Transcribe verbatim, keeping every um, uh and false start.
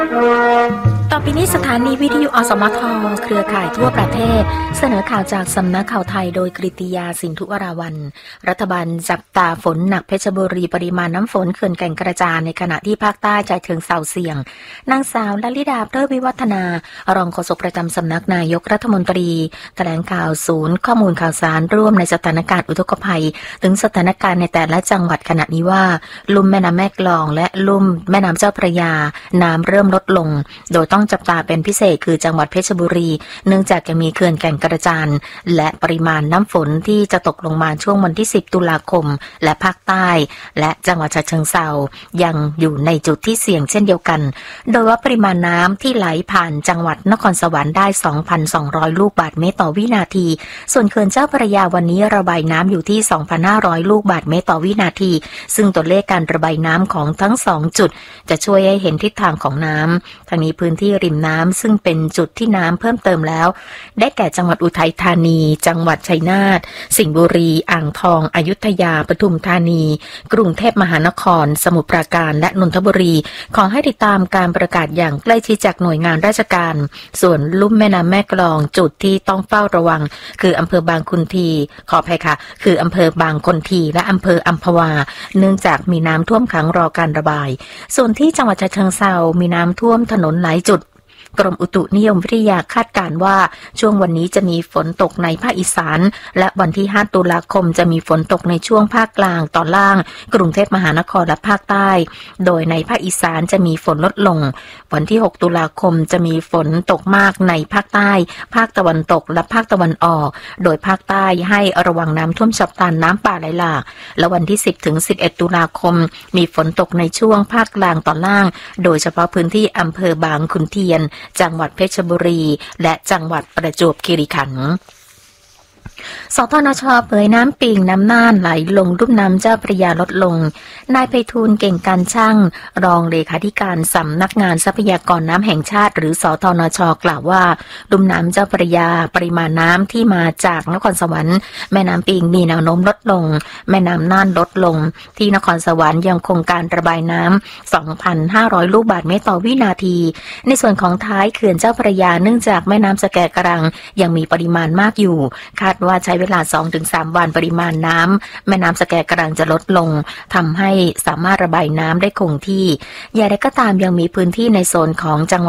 ต่อไปนี้สถานีวิทยุอสมทเครือข่ายทั่วประเทศเสนอข่าวจากสำนักข่าวไทยโดยกฤติยาสินธุวราวัลย์รัฐบาลจับตาฝนหนักเพชรบุรีปริมาณน้ำฝนเขื่อนแก่งกระจานในขณะที่ภาคใต้ฉะเชิงเทราเสี่ยงนางสาวลลิดาเพลิดวิวัฒนารองโฆษกประจำสำนักนายกรัฐมนตรีแถลงข่าวศูนย์ข้อมูลข่าวสารร่วมในสถานการณ์อุทกภัยถึงสถานการณ์ในแต่ละจังหวัดขณะนี้ว่าลุ่มแม่น้ำแม่กลองและลุ่มแม่น้ำเจ้าพระยาน้ำเริ่มลดลงโดยต้องจับตาเป็นพิเศษคือจังหวัดเพชรบุรีเนื่องจากยังมีเขื่อนแก่งกระจานและปริมาณน้ำฝนที่จะตกลงมาช่วงวันที่สิบตุลาคมและภาคใต้และจังหวัดฉะเชิงเทรายังอยู่ในจุดที่เสี่ยงเช่นเดียวกันโดยว่าปริมาณน้ำที่ไหลผ่านจังหวัดนครสวรรค์ได้ สองพันสองร้อย ลูกบาศก์เมตรต่อวินาทีส่วนเขื่อนเจ้าพระยาวันนี้ระบายน้ำอยู่ที่ สองพันห้าร้อย ลูกบาศก์เมตรต่อวินาทีซึ่งตัวเลขการระบายน้ำของทั้งสองจุดจะช่วยให้เห็นทิศทางของน้ำทางนี้พื้นที่ริมน้ำซึ่งเป็นจุดที่น้ำเพิ่มเติมแล้วได้แก่จังหวัดอุทัยธานีจังหวัดชัยนาทสิงห์บุรีอ่างทองอยุธยาปทุมธานีกรุงเทพมหานครสมุทรปราการและนนทบุรีขอให้ติดตามการประกาศอย่างใกล้ชิดจากหน่วยงานราชการส่วนลุ่มแม่น้ำแม่กลองจุดที่ต้องเฝ้าระวังคืออำเภอบางคนทีขออภัยค่ะคืออำเภอบางคนทีและอำเภออัมพวาเนื่องจากมีน้ำท่วมขังรอการระบายส่วนที่จังหวัดฉะเชิงเทรามีน้ำท่วมถนนหลายจุดกรมอุตุนิยมวิทยาคาดการณ์ว่าช่วงวันนี้จะมีฝนตกในภาคอีสานและวันที่ห้าตุลาคมจะมีฝนตกในช่วงภาคกลางตอนล่างกรุงเทพมหานครและภาคใต้โดยในภาคอีสานจะมีฝนลดลงวันที่หกตุลาคมจะมีฝนตกมากในภาคใต้ภาคตะวันตกและภาคตะวันออกโดยภาคใต้ให้ระวังน้ำท่วมฉับพลันน้ำป่าไหลหลากและวันที่สิบถึงสิบเอ็ดตุลาคมมีฝนตกในช่วงภาคกลางตอนล่างโดยเฉพาะพื้นที่อำเภอบางขุนเทียนจังหวัดเพชรบุรีและจังหวัดประจวบคีรีขันธ์สทนช.เผยน้ำปิงน้ำน่านไหลลงลุ่มน้ำเจ้าพระยาลดลงนายไพฑูรย์เก่งการช่างรองเลขาธิการสำนักงานทรัพยากรน้ำแห่งชาติหรือสทนช.กล่าวว่าลุ่มน้ำเจ้าพระยาปริมาณน้ำที่มาจากนครสวรรค์แม่น้ำปิงมีแนวโน้มลดลงแม่น้ำน่านลดลงที่นครสวรรค์ยังคงการระบายน้ำ สองพันห้าร้อย ลูกบาศก์เมตรต่อวินาทีในส่วนของท้ายเขื่อนเจ้าพระยาเนื่องจากแม่น้ำสแกกรังยังมีปริมาณมากอยู่คาดว่าใช้เวลา สองถึงสาม วันปริมาณน้ำแม่น้ำสแกกรังจะลดลงทำให้สามารถระบายน้ำได้คงที่อย่างไรก็ตามยังมีพื้นที่ในโซนของจังหวัด